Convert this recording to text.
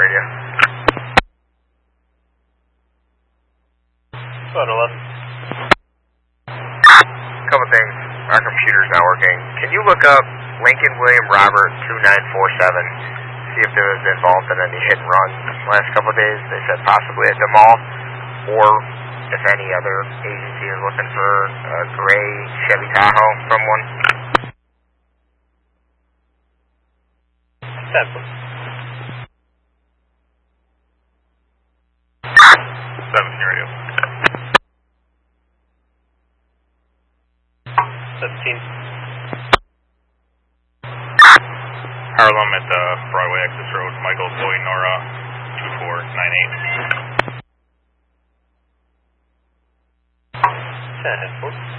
radio. About 11. Couple things. Our computer's not working. Can you look up Lincoln William Robert 2947? See if there was involved in any hit and runs last couple of days. They said possibly at the mall, or if any other agency is looking for a gray Chevy Tahoe from one. 10, please. 17 radio. 17. Harlem at Broadway Access Road, Michael Boy Nora 2498. 10, 4.